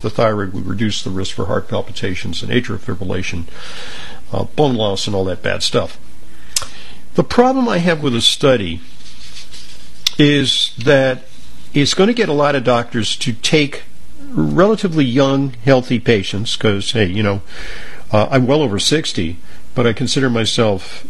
the thyroid would reduce the risk for heart palpitations and atrial fibrillation, bone loss, and all that bad stuff. The problem I have with the study is that it's going to get a lot of doctors to take relatively young, healthy patients, because, hey, I'm well over 60, but I consider myself,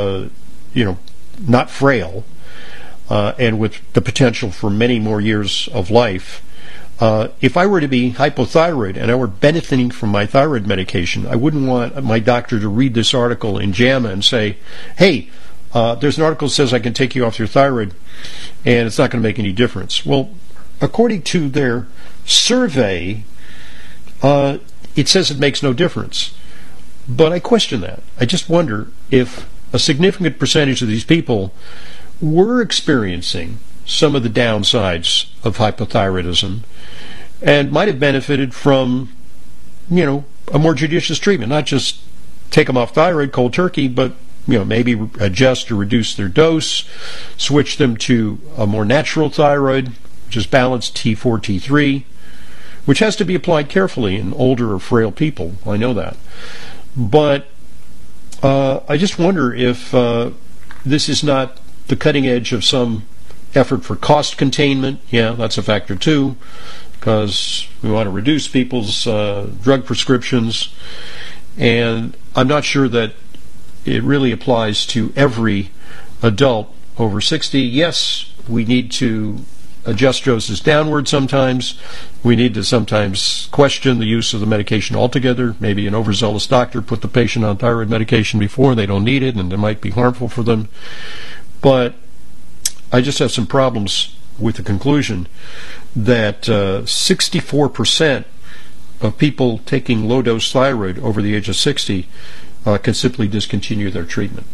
not frail, and with the potential for many more years of life. If I were to be hypothyroid and I were benefiting from my thyroid medication, I wouldn't want my doctor to read this article in JAMA and say, hey, there's an article that says I can take you off your thyroid and it's not going to make any difference. Well, according to their survey, it says it makes no difference. But I question that. I just wonder if a significant percentage of these people were experiencing some of the downsides of hypothyroidism and might have benefited from, a more judicious treatment. Not just take them off thyroid cold turkey, but maybe adjust or reduce their dose, switch them to a more natural thyroid, which is balanced T4, T3, which has to be applied carefully in older or frail people. I know that. But I just wonder if this is not the cutting edge of some effort for cost containment. Yeah, that's a factor too, because we want to reduce people's drug prescriptions. And I'm not sure that it really applies to every adult over 60. Yes, we need to adjust doses downward sometimes. We need to sometimes question the use of the medication altogether. Maybe an overzealous doctor put the patient on thyroid medication before they don't need it and it might be harmful for them. But I just have some problems with the conclusion that 64% of people taking low-dose thyroid over the age of 60 can simply discontinue their treatment.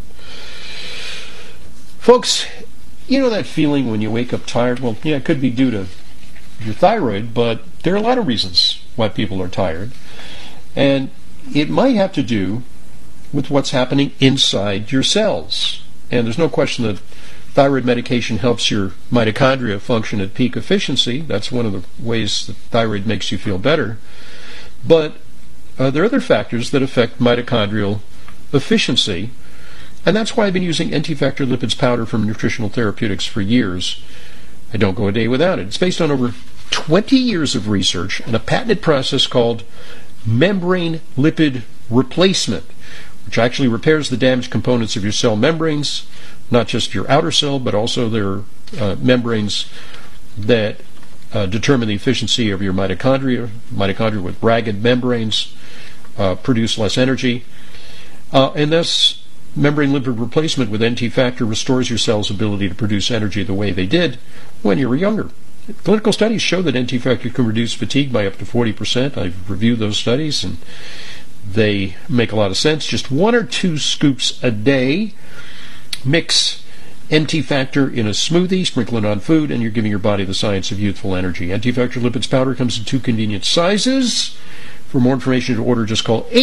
Folks, you know that feeling when you wake up tired? Well, yeah, it could be due to your thyroid, but there are a lot of reasons why people are tired. And it might have to do with what's happening inside your cells. And there's no question that thyroid medication helps your mitochondria function at peak efficiency. That's one of the ways that thyroid makes you feel better. But there are other factors that affect mitochondrial efficiency, and that's why I've been using NT-Factor Lipids powder from Nutritional Therapeutics for years. I don't go a day without it. It's based on over 20 years of research and a patented process called membrane lipid replacement, which actually repairs the damaged components of your cell membranes, not just your outer cell, but also their membranes that determine the efficiency of your mitochondria. Mitochondria with ragged membranes produce less energy. And thus, membrane lipid replacement with NT-Factor restores your cell's ability to produce energy the way they did when you were younger. Clinical studies show that NT-Factor can reduce fatigue by up to 40%. I've reviewed those studies, and they make a lot of sense. Just 1 or 2 scoops a day. Mix NT-Factor in a smoothie, sprinkle it on food, and you're giving your body the science of youthful energy. NT-Factor Lipids powder comes in 2 convenient sizes. For more information to order, just call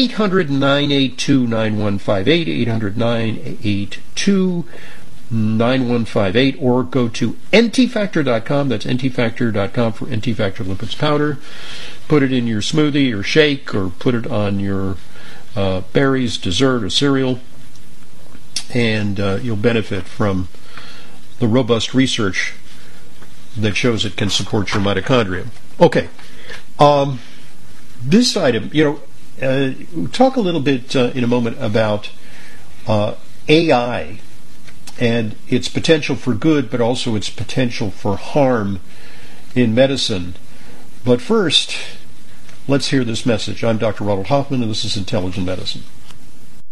800-982-9158, 800-982-9158, or go to ntfactor.com. That's ntfactor.com for NT-Factor Lipids powder. Put it in your smoothie or shake, or put it on your berries, dessert, or cereal, and you'll benefit from the robust research that shows it can support your mitochondria. Okay. This item, we'll talk a little bit in a moment about AI and its potential for good, but also its potential for harm in medicine. But first, let's hear this message. I'm Dr. Ronald Hoffman, and this is Intelligent Medicine.